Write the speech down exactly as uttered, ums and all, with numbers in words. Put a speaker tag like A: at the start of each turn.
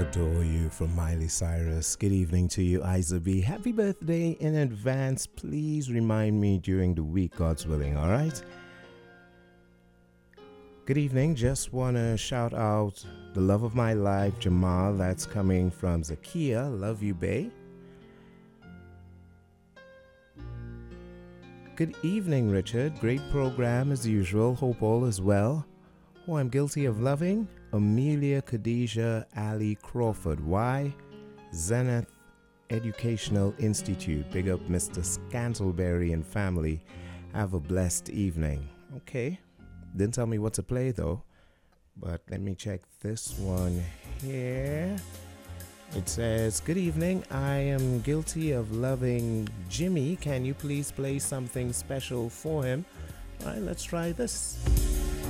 A: Adore You from Miley Cyrus. Good evening to you, Isa B. Happy birthday in advance. Please remind me during the week, God's willing, all right? Good evening. Just want to shout out the love of my life, Jamal. That's coming from Zakia. Love you, bae. Good evening, Richard. Great program as usual. Hope all is well. Who I'm guilty of loving? Amelia Khadijah Ali Crawford. Why? Zenith Educational Institute. Big up Mister Scantleberry and family. Have a blessed evening. Okay. Didn't tell me what to play though. But let me check this one here. It says, good evening. I am guilty of loving Jimmy. Can you please play something special for him? All right, let's try this.